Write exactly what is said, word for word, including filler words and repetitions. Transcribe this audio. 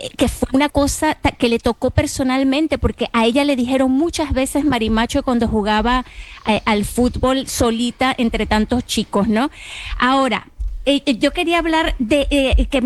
que fue una cosa ta- que le tocó personalmente, porque a ella le dijeron muchas veces marimacho cuando jugaba eh, al fútbol solita entre tantos chicos, ¿no? Ahora, eh, yo quería hablar de eh, que